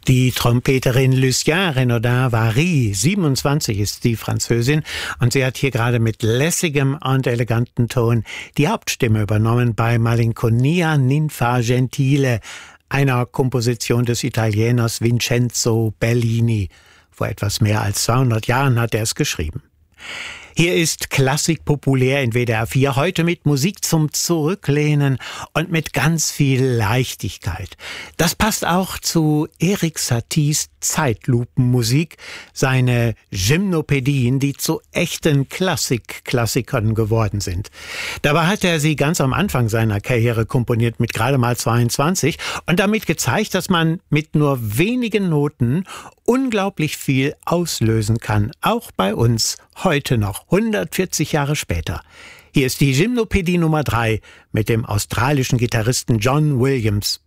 Die Trompeterin Lucien Renaudin-Vary, 27 ist die Französin, und sie hat hier gerade mit lässigem und elegantem Ton die Hauptstimme übernommen bei Malinconia Ninfa Gentile, einer Komposition des Italieners Vincenzo Bellini. Vor etwas mehr als 200 Jahren hat er es geschrieben. Hier ist Klassik populär in WDR 4, heute mit Musik zum Zurücklehnen und mit ganz viel Leichtigkeit. Das passt auch zu Erik Saties Zeitlupenmusik, seine Gymnopädien, die zu echten Klassikern geworden sind. Dabei hat er sie ganz am Anfang seiner Karriere komponiert, mit gerade mal 22, und damit gezeigt, dass man mit nur wenigen Noten unglaublich viel auslösen kann, auch bei uns heute noch, 140 Jahre später. Hier ist die Gymnopädie Nummer 3 mit dem australischen Gitarristen John Williams.